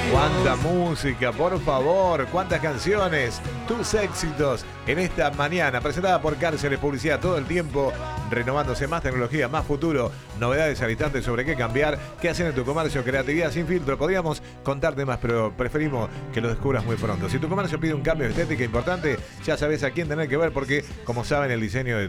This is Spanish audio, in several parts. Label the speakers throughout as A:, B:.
A: Cuánta música, por favor, cuántas canciones, tus éxitos en esta mañana, presentada por Cárceles Publicidad, todo el tiempo renovándose, más tecnología, más futuro, novedades al instante sobre qué cambiar, qué hacer en tu comercio, creatividad sin filtro. Podríamos contarte más, pero preferimos que lo descubras muy pronto. Si tu comercio pide un cambio de estética importante, ya sabes a quién tener que ver, porque como saben, el diseño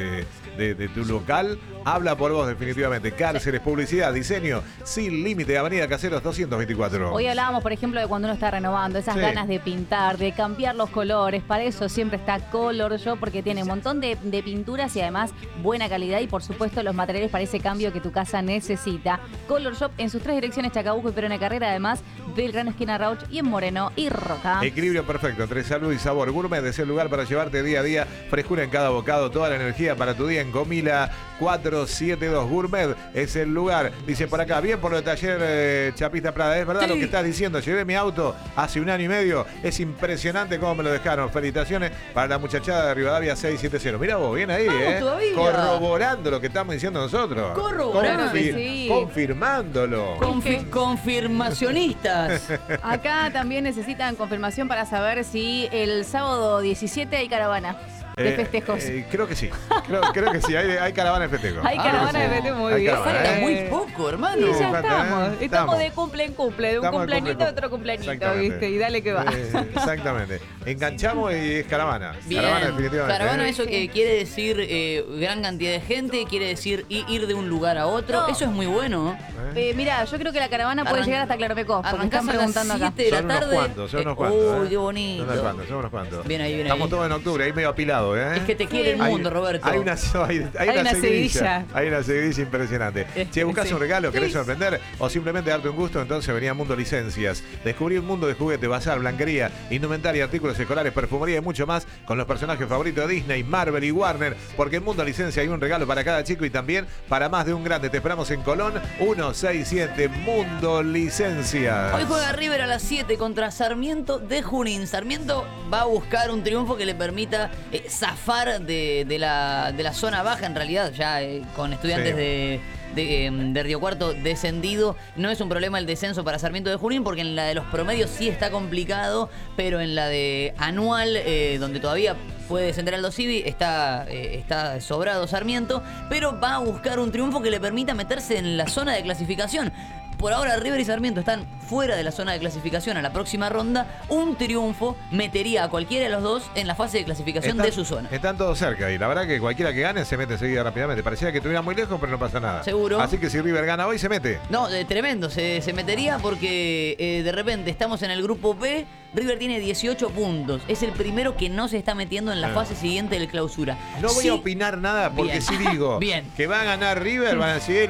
A: de tu local habla por vos definitivamente. Cárceles Publicidad, diseño sin límite, Avenida Caseros 224.
B: Hoy hablábamos, por ejemplo, de cuando uno está renovando, esas ganas de pintar, de cambiar los colores. Para eso siempre está Color Shop, porque tiene un montón de pinturas y además buena calidad y por supuesto los materiales para ese cambio que tu casa necesita. Color Shop en sus 3 direcciones, Chacabuco y Perón Carrera, además Belgrano, esquina Rauch, y en Moreno y Roca.
A: Equilibrio perfecto entre salud y sabor. Gourmet es el lugar para llevarte día a día frescura en cada bocado, toda la energía para tu día en Comila 472. Gourmet es el lugar. Dice por acá, bien por el taller Chapista Prada. Es verdad lo que estás diciendo. Llevé mi auto hace 1 año y medio. Es impresionante cómo me lo dejaron. Felicitaciones para la muchachada de Rivadavia 670. Mirá vos, bien ahí, corroborando lo que estamos diciendo nosotros.
C: Corroborando, sí.
A: Confirmándolo.
C: Confirmacionistas.
B: Acá también necesitan confirmación para saber si el sábado 17 hay caravana de festejos.
A: Creo que sí. Creo que sí. Hay caravana de festejos.
B: Hay caravana de festejos, muy bien.
C: Falta muy poco, hermano.
B: Y ya estamos de cumple en cumple, de un cumpleañito a otro cumpleañito, ¿viste? Y dale que va.
A: Exactamente. Enganchamos y es caravana.
C: Bien.
A: Caravana definitivamente.
C: Caravana, eso que quiere decir gran cantidad de gente, quiere decir ir de un lugar a otro. No. Eso es muy bueno.
B: Mira, yo creo que la caravana puede llegar hasta Claromecó, porque me están preguntando acá.
C: De la tarde.
A: Son unos cuantos.
C: Qué bonito.
A: Son unos cuantos.
C: Bien ahí.
A: Estamos todos en octubre, ahí medio apilado,
C: Es que te quiere el mundo, Roberto.
A: Hay una seguidilla. Hay una seguidilla impresionante. Si buscas un regalo, querés sorprender o simplemente darte un gusto, entonces venía a Mundo Licencias. Descubrí un mundo de juguete, bazar, blanquería, indumentaria, artículos escolares, perfumería y mucho más con los personajes favoritos de Disney, Marvel y Warner, porque en Mundo Licencia hay un regalo para cada chico y también para más de un grande. Te esperamos en Colón 167, Mundo Licencias.
C: Hoy juega River a las 7 contra Sarmiento de Junín. Sarmiento va a buscar un triunfo que le permita zafar de la zona baja, en realidad, ya con Estudiantes de Río Cuarto descendido. No es un problema el descenso para Sarmiento de Junín, porque en la de los promedios sí está complicado, pero en la de anual, donde todavía puede descender Aldo Civi, está sobrado Sarmiento, pero va a buscar un triunfo que le permita meterse en la zona de clasificación. Por ahora River y Sarmiento están fuera de la zona de clasificación a la próxima ronda. Un triunfo metería a cualquiera de los dos en la fase de clasificación de su zona.
A: Están todos cerca y la verdad que cualquiera que gane se mete enseguida rápidamente. Parecía que estuviera muy lejos, pero no pasa nada.
C: Seguro.
A: Así que si River gana hoy, se mete.
C: No, tremendo. Se metería porque de repente estamos en el grupo B. River tiene 18 puntos. Es el primero que no se está metiendo en la fase siguiente del clausura.
A: No voy a opinar nada porque si digo que va a ganar River, van a decir